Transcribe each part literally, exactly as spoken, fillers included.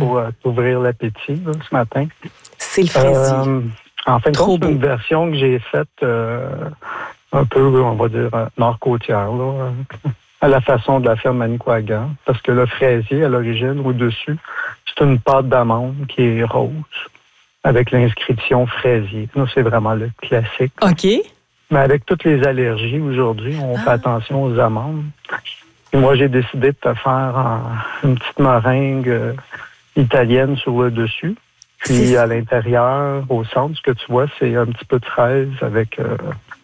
pour euh, t'ouvrir l'appétit là, ce matin. C'est le fraisier. Euh, en fin de Trop compte, c'est beau. une version que j'ai faite euh, un peu, on va dire, nord-côtière, là, à la façon de la ferme Manicouagan. Parce que le fraisier, à l'origine, au-dessus, c'est une pâte d'amande qui est rose, avec l'inscription fraisier. Nous, c'est vraiment le classique. OK. Mais avec toutes les allergies aujourd'hui, on ah. fait attention aux amandes. Et moi, j'ai décidé de te faire en, une petite meringue euh, italienne sur le dessus. Puis c'est... à l'intérieur, au centre, ce que tu vois, c'est un petit peu de fraise avec euh,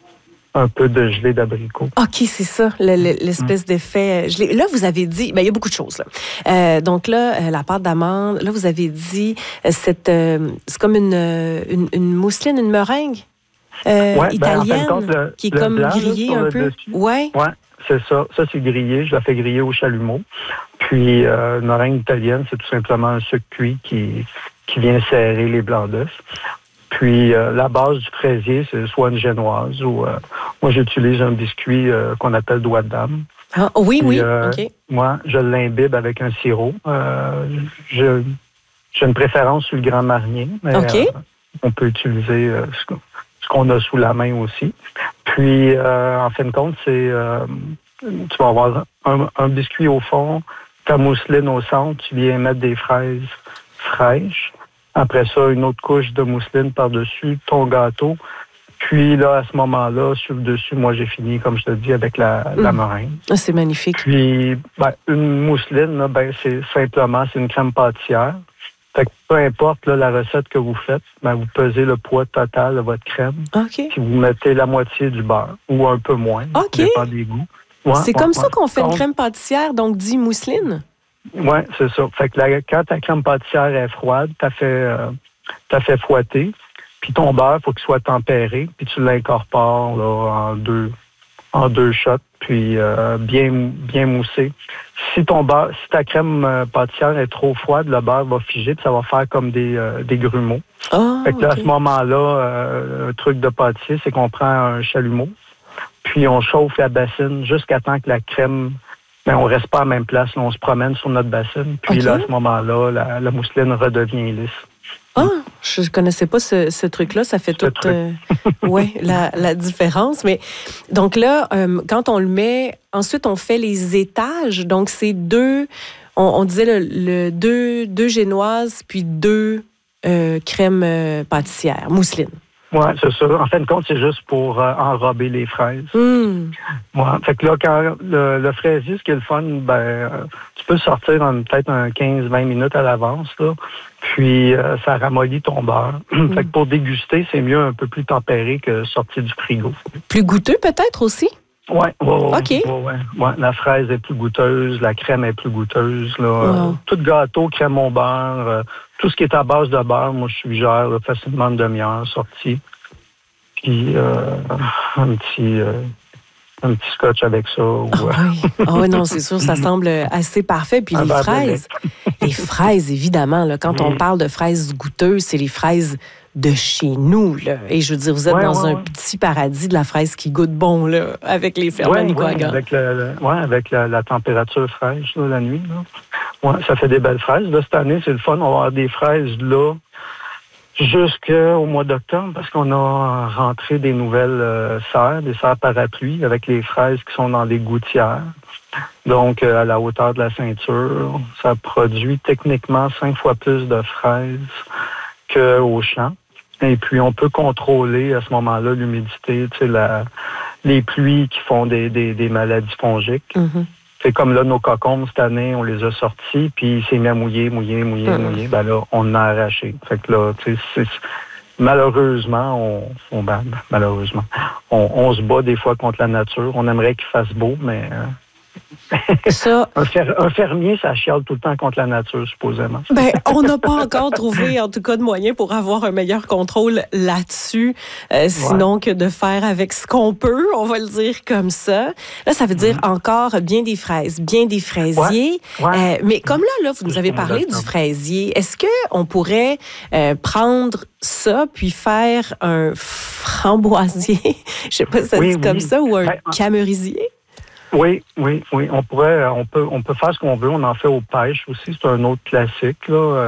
un peu de gelée d'abricot. OK, c'est ça, le, le, l'espèce mmh. d'effet gelé. Là, vous avez dit, bien, il y a beaucoup de choses. Là. Euh, donc là, euh, la pâte d'amande, là, vous avez dit, euh, cette, euh, c'est comme une, une, une mousseline, une meringue euh, ouais, italienne, ben, en fin de compte, le, qui est comme blanc, grillée là, un peu. Oui. Ouais. C'est ça. Ça, c'est grillé. Je la fais griller au chalumeau. Puis, euh, une meringue italienne, c'est tout simplement un sucre cuit qui, qui vient serrer les blancs d'œufs. Puis, euh, la base du fraisier, c'est soit une génoise ou... Euh, moi, j'utilise un biscuit euh, qu'on appelle doigt de dame. Ah, oui, Puis, oui. Euh, OK. Moi, je l'imbibe avec un sirop. Euh, je, j'ai une préférence sur le Grand Marnier. Mais, OK. Euh, on peut utiliser euh, ce, ce qu'on a sous la main aussi. Puis, euh, en fin de compte, c'est... Euh, tu vas avoir un, un biscuit au fond, ta mousseline au centre, tu viens mettre des fraises fraîches. Après ça, une autre couche de mousseline par-dessus, ton gâteau. Puis là, à ce moment-là, sur le dessus, moi, j'ai fini, comme je te dis, avec la, mmh. la meringue. Ah, c'est magnifique. Puis, ben, une mousseline, là, ben, c'est simplement, c'est une crème pâtissière. Fait que peu importe là, la recette que vous faites, ben, vous pesez le poids total de votre crème. OK. Puis vous mettez la moitié du beurre ou un peu moins. OK. Ça dépend des goûts. Ouais, c'est ouais, comme ouais. ça qu'on fait une crème pâtissière, donc dit mousseline? Oui, c'est ça. Fait que la, quand ta crème pâtissière est froide, t'as fait, euh, t'as fait fouetter. Puis ton beurre, il faut qu'il soit tempéré. Puis tu l'incorpores là, en deux en deux shots, puis euh, bien, bien moussé. Si ton beurre, si ta crème euh, pâtissière est trop froide, le beurre va figer, puis ça va faire comme des, euh, des grumeaux. Oh, fait que là, okay. à ce moment-là, euh, un truc de pâtissier, c'est qu'on prend un chalumeau, puis on chauffe la bassine jusqu'à temps que la crème... Ben, on reste pas à la même place, là, on se promène sur notre bassine, puis okay. là, à ce moment-là, la, la mousseline redevient lisse. Ah, je ne connaissais pas ce, ce truc-là. Ça fait toute euh, ouais, la, la différence. Mais donc là, euh, quand on le met, ensuite, on fait les étages. Donc, c'est deux, on, on disait le, le deux, deux génoises, puis deux euh, crèmes euh, pâtissières, mousseline. Oui, c'est ça. En fin de compte, c'est juste pour euh, enrober les fraises. Mm. Ouais. Fait que là, quand le, le fraisier, ce qui est le fun, ben, euh, tu peux sortir en peut-être un quinze à vingt minutes à l'avance, là. Puis, euh, ça ramollit ton beurre. Mm. Fait que pour déguster, c'est mieux un peu plus tempéré que sorti du frigo. Plus goûteux, peut-être, aussi? Oui, ouais, ouais, OK. Ouais, ouais. Ouais, la fraise est plus goûteuse, la crème est plus goûteuse. Là. Wow. Euh, tout gâteau, crème au beurre, euh, tout ce qui est à base de beurre, moi, je suggère là, facilement une demi-heure sortie. Puis, euh, un petit... Euh, un petit scotch avec ça. Ou, oh, oui. Oh, oui, non, c'est sûr, ça semble assez parfait. Puis un les fraises, les fraises, évidemment, là, quand on parle de fraises goûteuses, c'est les fraises de chez nous. Là. Et je veux dire, vous êtes ouais, dans ouais, un ouais. petit paradis de la fraise qui goûte bon, là, avec les fermes ouais, Manicouagan. Ouais, avec, le, le, ouais, avec la, la température fraîche, là, la nuit. Là. Ouais, ça fait des belles fraises. Là, cette année, c'est le fun. On va avoir des fraises là jusqu'au mois d'octobre parce qu'on a rentré des nouvelles euh, serres, des serres parapluies avec les fraises qui sont dans des gouttières. Donc, euh, à la hauteur de la ceinture, ça produit techniquement cinq fois plus de fraises qu'au champ. Et puis, on peut contrôler à ce moment-là l'humidité, tu sais, la, les pluies qui font des, des, des maladies fongiques. Mm-hmm. C'est comme là, nos cocombes, cette année, on les a sortis, puis il s'est mis à mouiller, mouiller, mouiller, mmh. mouiller. Ben là, on en a arraché. Fait que là, tu sais, c'est, malheureusement, on, on ben, malheureusement, on, on se bat des fois contre la nature. On aimerait qu'il fasse beau, mais... Euh, ça... un, fer, un fermier, ça chiale tout le temps contre la nature, supposément. Ben, on n'a pas encore trouvé, en tout cas, de moyen pour avoir un meilleur contrôle là-dessus, euh, sinon ouais. que de faire avec ce qu'on peut, on va le dire comme ça. Là, ça veut dire mmh. encore bien des fraises, bien des fraisiers. Ouais. Ouais. Euh, mais comme là, là, vous nous avez parlé du fraisier, est-ce qu'on pourrait euh, prendre ça puis faire un framboisier, je sais pas si ça oui, dit oui. comme ça, ou un ben, camérisier? Oui, oui, oui. On pourrait, on peut, on peut faire ce qu'on veut. On en fait aux pêches aussi. C'est un autre classique, là.